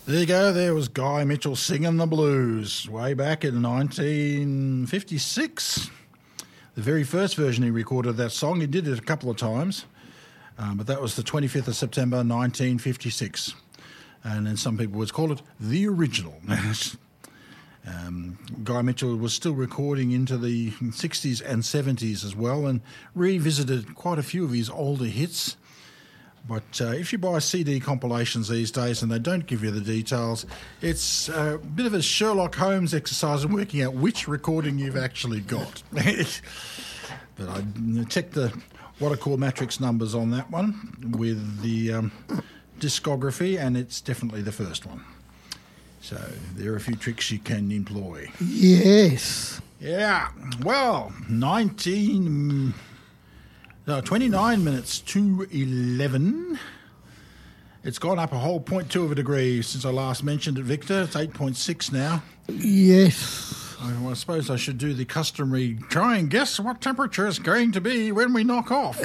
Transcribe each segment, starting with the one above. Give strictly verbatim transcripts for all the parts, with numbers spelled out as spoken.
There you go. There was Guy Mitchell singing the blues way back in nineteen fifty-six. The very first version he recorded of that song. He did it a couple of times, um, but that was the twenty-fifth of September nineteen fifty-six. And then some people would call it the original. um, Guy Mitchell was still recording into the sixties and seventies as well, and revisited quite a few of his older hits. But uh, if you buy C D compilations these days and they don't give you the details, it's a bit of a Sherlock Holmes exercise in working out which recording you've actually got. But I checked the what I call matrix numbers on that one with the um, discography, and it's definitely the first one. So there are a few tricks you can employ. Yes. Yeah. Well, nineteen... No, twenty-nine minutes to eleven. It's gone up a whole point two of a degree since I last mentioned it, Victor. It's eight point six now. Yes. I, well, I suppose I should do the customary try and guess what temperature it's going to be when we knock off.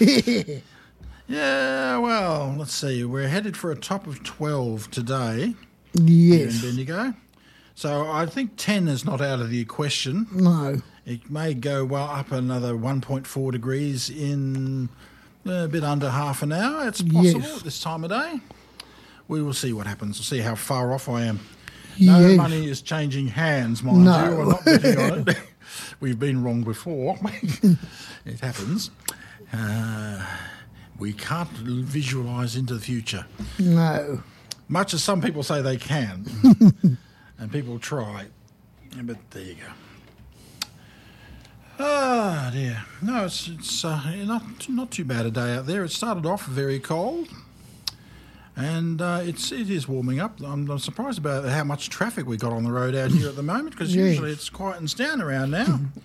Yeah, well, let's see. We're headed for a top of twelve today. Yes. Here in Bendigo. So I think ten is not out of the question. No. It may go well up another one point four degrees in a bit under half an hour. It's possible Yes. at this time of day. We will see what happens. We'll see how far off I am. No Yes. money is changing hands, mind No. you. I'm not betting on it. We've been wrong before. It happens. Uh, we can't visualise into the future. No. Much as some people say they can. And people try. But there you go. Ah, dear. No, it's it's uh, not not too bad a day out there. It started off very cold, and uh, it's it is warming up. I'm, I'm surprised about how much traffic we got on the road out here at the moment, because Yes. usually it's quietens down around now.